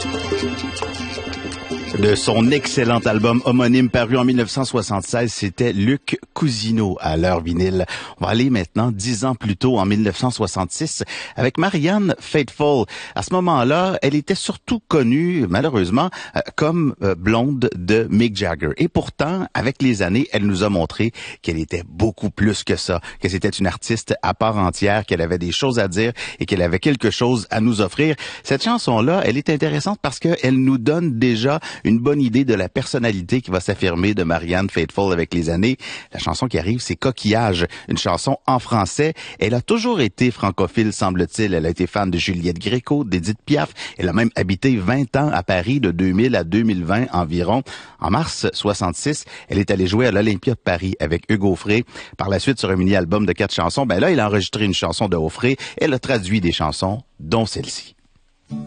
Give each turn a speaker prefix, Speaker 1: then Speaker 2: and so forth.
Speaker 1: De son excellent album homonyme paru en 1976, c'était Luc Cousineau à l'heure vinyle. On va aller maintenant 10 ans plus tôt, en 1966, avec Marianne Faithfull. À ce moment-là, elle était surtout connue, malheureusement, comme blonde de Mick Jagger. Et pourtant, avec les années, elle nous a montré qu'elle était beaucoup plus que ça, que c'était une artiste à part entière, qu'elle avait des choses à dire et qu'elle avait quelque chose à nous offrir. Cette chanson-là, elle est intéressante parce qu'elle nous donne déjà une bonne idée de la personnalité qui va s'affirmer de Marianne Faithfull avec les années. La chanson qui arrive, c'est Coquillage, une chanson en français. Elle a toujours été francophile, semble-t-il. Elle a été fan de Juliette Gréco, d'Édith Piaf. Elle a même habité 20 ans à Paris, de 2000 à 2020 environ. En mars 66, elle est allée jouer à l'Olympia de Paris avec Hugo Frey. Par la suite, sur un mini-album de 4 chansons, là, elle a enregistré une chanson de Hugo Frey. Elle a traduit des chansons, dont celle-ci.